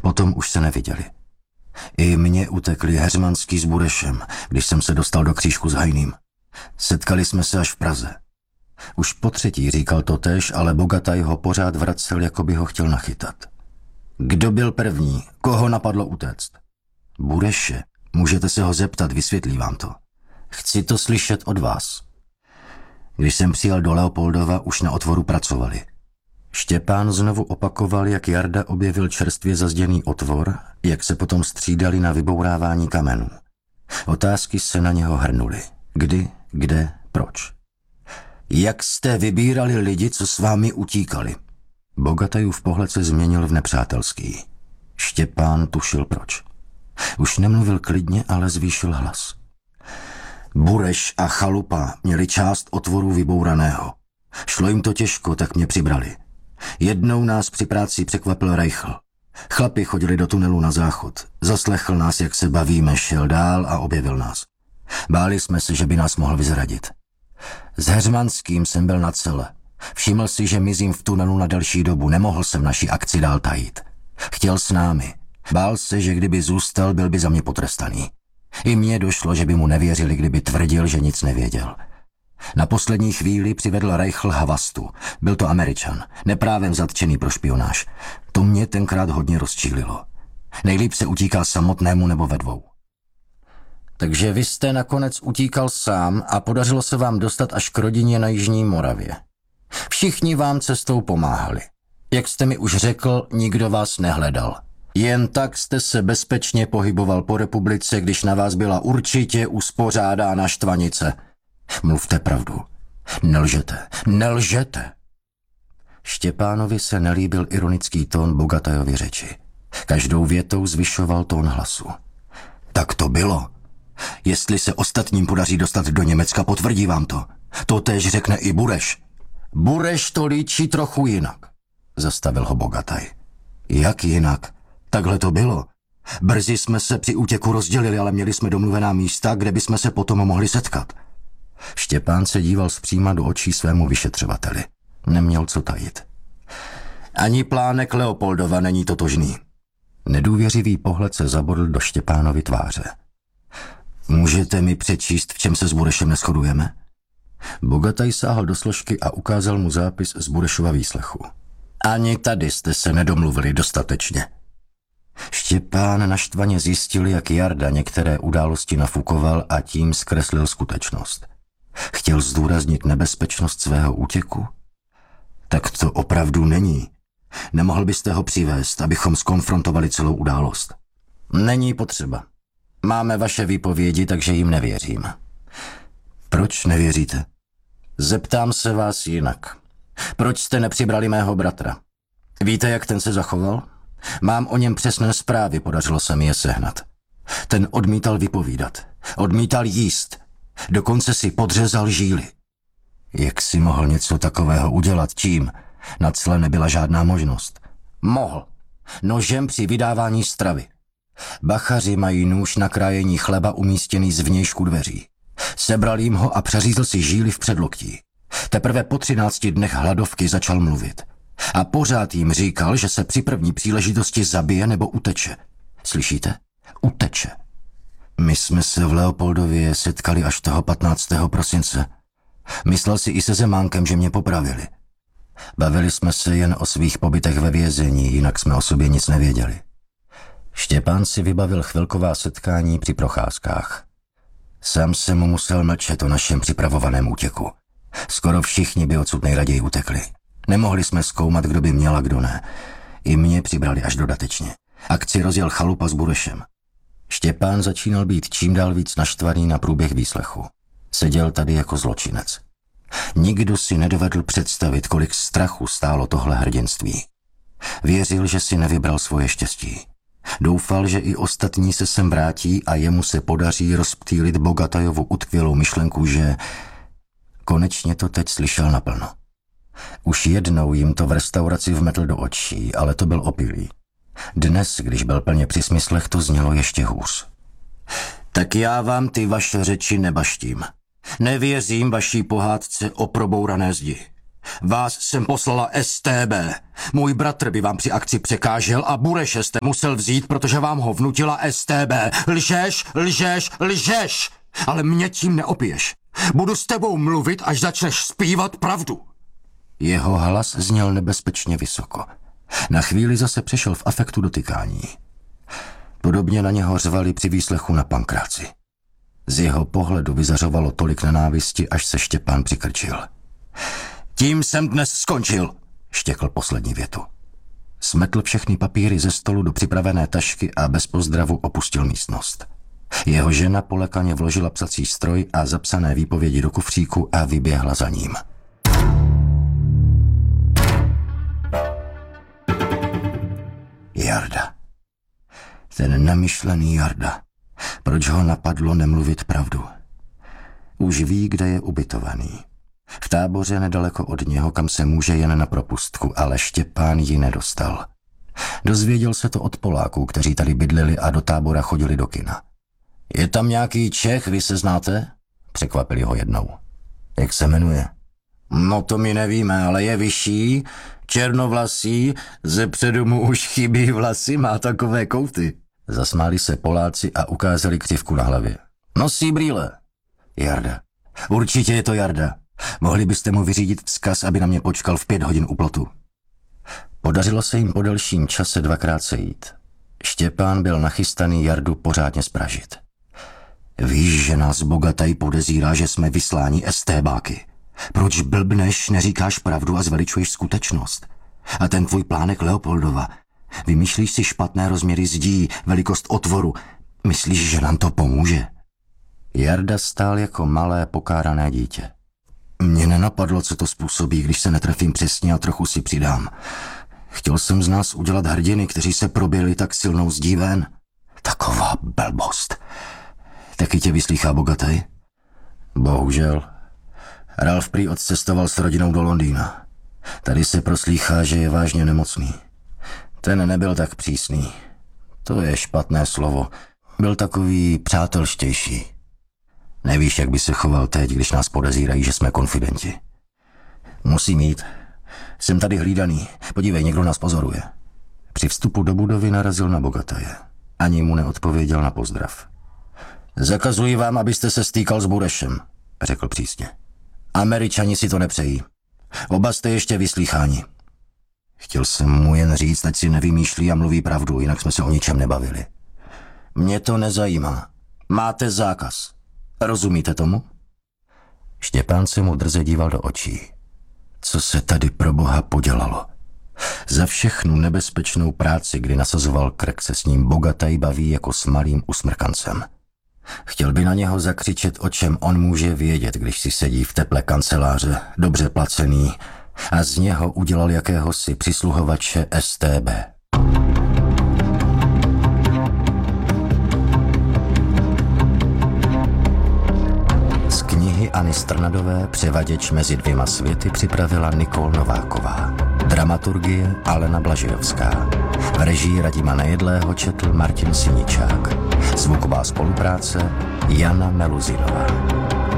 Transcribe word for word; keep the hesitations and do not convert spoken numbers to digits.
Potom už se neviděli. I mě utekli Heřmanský s Burešem, když jsem se dostal do křížku s Hajným. Setkali jsme se až v Praze. Už po třetí říkal totéž, ale Bogataj ho pořád vracel, jako by ho chtěl nachytat. Kdo byl první? Koho napadlo utéct? Bureše. Můžete se ho zeptat, vysvětlí vám to. Chci to slyšet od vás. Když jsem přijel do Leopoldova, už na otvoru pracovali. Štěpán znovu opakoval, jak Jarda objevil čerstvě zazděný otvor, jak se potom střídali na vybourávání kamenů. Otázky se na něho hrnuly. Kdy, kde, proč? Jak jste vybírali lidi, co s vámi utíkali? Bogatajův pohled se změnil v nepřátelský. Štěpán tušil proč. Už nemluvil klidně, ale zvýšil hlas. Bureš a Chalupa měli část otvoru vybouraného. Šlo jim to těžko, tak mě přibrali. Jednou nás při práci překvapil Reichl. Chlapi chodili do tunelu na záchod. Zaslechl nás, jak se bavíme, šel dál a objevil nás. Báli jsme se, že by nás mohl vyzradit. S Heřmanským jsem byl na cele. Všiml si, že mizím v tunelu na delší dobu. Nemohl jsem naši akci dál tajit. Chtěl s námi. Bál se, že kdyby zůstal, byl by za mě potrestaný. I mně došlo, že by mu nevěřili, kdyby tvrdil, že nic nevěděl. Na poslední chvíli přivedl Reichl Havastu. Byl to Američan, neprávem zatčený pro špionáž. To mě tenkrát hodně rozčílilo. Nejlíp se utíká samotnému nebo ve dvou. Takže vy jste nakonec utíkal sám a podařilo se vám dostat až k rodině na Jižní Moravě. Všichni vám cestou pomáhali. Jak jste mi už řekl, nikdo vás nehledal. Jen tak jste se bezpečně pohyboval po republice, když na vás byla určitě uspořádána štvanice. Mluvte pravdu. Nelžete, nelžete. Štěpánovi se nelíbil ironický tón Bogatajovy řeči. Každou větou zvyšoval tón hlasu. Tak to bylo. Jestli se ostatním podaří dostat do Německa, potvrdí vám to. To též řekne i Bureš. Bureš to líčí trochu jinak, zastavil ho Bogataj. Jak jinak? Takhle to bylo. Brzy jsme se při útěku rozdělili, ale měli jsme domluvená místa, kde bychom se potom mohli setkat. Štěpán se díval zpříma do očí svému vyšetřovateli. Neměl co tajit. Ani plánek Leopoldova není totožný. Nedůvěřivý pohled se zabodl do Štěpánovy tváře. Můžete mi přečíst, v čem se s Burešem neshodujeme? Bogataj sáhl do složky a ukázal mu zápis z Burešova výslechu. Ani tady jste se nedomluvili dostatečně. Štěpán naštvaně zjistil, jak Jarda některé události nafukoval a tím zkreslil skutečnost. Chtěl zdůraznit nebezpečnost svého útěku? Tak to opravdu není. Nemohl byste ho přivést, abychom zkonfrontovali celou událost? Není potřeba. Máme vaše výpovědi, takže jim nevěřím. Proč nevěříte? Zeptám se vás jinak. Proč jste nepřibrali mého bratra? Víte, jak ten se zachoval? Mám o něm přesné zprávy, podařilo se mi je sehnat. Ten odmítal vypovídat. Odmítal jíst. Dokonce si podřezal žíly. Jak si mohl něco takového udělat? Čím? Na cle nebyla žádná možnost. Mohl. Nožem při vydávání stravy. Bachaři mají nůž na krájení chleba umístěný zvnějšku dveří. Sebral jim ho a přeřízl si žíly v předloktí. Teprve po třinácti dnech hladovky začal mluvit. A pořád jim říkal, že se při první příležitosti zabije nebo uteče. Slyšíte? Uteče. My jsme se v Leopoldově setkali až toho patnáctého prosince. Myslel si i se Zemánkem, že mě popravili. Bavili jsme se jen o svých pobytech ve vězení, jinak jsme o sobě nic nevěděli. Štěpán si vybavil chvilková setkání při procházkách. Sám jsem mu musel mlčet o našem připravovaném útěku. Skoro všichni by odsud nejraději utekli. Nemohli jsme zkoumat, kdo by měl a kdo ne. I mě přibrali až dodatečně. Akci rozjel Chalupa s Burešem. Štěpán začínal být čím dál víc naštvaný na průběh výslechu. Seděl tady jako zločinec. Nikdo si nedovedl představit, kolik strachu stálo tohle hrdinství. Věřil, že si nevybral svoje štěstí. Doufal, že i ostatní se sem vrátí a jemu se podaří rozptýlit Bogatajovu utkvělou myšlenku, že... Konečně to teď slyšel naplno. Už jednou jim to v restauraci vmetl do očí, ale to byl opilý. Dnes, když byl plně při smyslech, to znělo ještě hůř. Tak já vám ty vaše řeči nebaštím. Nevěřím vaší pohádce o probourané zdi. Vás jsem poslala S T B. Můj bratr by vám při akci překážel a Bureše jste musel vzít, protože vám ho vnutila S T B. Lžeš, lžeš, lžeš! Ale mě tím neopiješ. Budu s tebou mluvit, až začneš zpívat pravdu. Jeho hlas zněl nebezpečně vysoko. Na chvíli zase přešel v afektu dotykání. Podobně na něho řvali při výslechu na Pankráci. Z jeho pohledu vyzařovalo tolik nenávisti, až se Štěpán přikrčil. Tím jsem dnes skončil, štěkl poslední větu. Smetl všechny papíry ze stolu do připravené tašky a bez pozdravu opustil místnost. Jeho žena polekaně vložila psací stroj a zapsané výpovědi do kufříku a vyběhla za ním. Jarda. Ten namyšlený Jarda. Proč ho napadlo nemluvit pravdu? Už ví, kde je ubytovaný. V táboře nedaleko od něho, kam se může jen na propustku, ale Štěpán ji nedostal. Dozvěděl se to od Poláků, kteří tady bydleli a do tábora chodili do kina. Je tam nějaký Čech, vy se znáte? Překvapili ho jednou. Jak se jmenuje? No to my nevíme, ale je vyšší, černovlasý, ze předu mu už chybí vlasy, má takové kouty. Zasmáli se Poláci a ukázali křivku na hlavě. Nosí brýle. Jarda. Určitě je to Jarda. Mohli byste mu vyřídit vzkaz, aby na mě počkal v pět hodin u plotu. Podařilo se jim po delším čase dvakrát sejít. Štěpán byl nachystaný Jardu pořádně spražit. Víš, že nás Bogataj podezírá, že jsme vysláni estébáky. Proč blbneš, neříkáš pravdu a zveličuješ skutečnost? A ten tvůj plánek Leopoldova. Vymýšlíš si špatné rozměry zdí, velikost otvoru. Myslíš, že nám to pomůže? Jarda stál jako malé pokárané dítě. Mně nenapadlo, co to způsobí, když se netrefím přesně a trochu si přidám. Chtěl jsem z nás udělat hrdiny, kteří se proběli tak silnou zdí ven. Taková blbost. Taky tě vyslýchá Bogataj? Bohužel. Ralf prý odcestoval s rodinou do Londýna. Tady se proslýchá, že je vážně nemocný. Ten nebyl tak přísný. To je špatné slovo. Byl takový přátelštější. Nevíš, jak by se choval teď, když nás podezírají, že jsme konfidenti. Musím jít. Jsem tady hlídaný. Podívej, někdo nás pozoruje. Při vstupu do budovy narazil na Bogataje. Ani mu neodpověděl na pozdrav. Zakazuji vám, abyste se stýkal s Burešem, řekl přísně. Američani si to nepřejí. Oba jste ještě vyslýcháni. Chtěl jsem mu jen říct, ať si nevymýšlí a mluví pravdu, jinak jsme se o ničem nebavili. Mě to nezajímá. Máte zákaz. Rozumíte tomu? Štěpán se mu drze díval do očí. Co se tady pro boha podělalo? Za všechnu nebezpečnou práci, kdy nasazoval krk, se s ním Bogataj baví jako s malým usmrkancem. Chtěl by na něho zakřičet, o čem on může vědět, když si sedí v teple kanceláře, dobře placený, a z něho udělal jakéhosi přisluhovače S T B. Z knihy Anny Strnadové Převaděč mezi dvěma světy připravila Nikol Nováková. Dramaturgie Alena Blažejovská. V režii Radima Nejedlého četl Martin Siničák. Zvuková spolupráce Jana Meluzinová.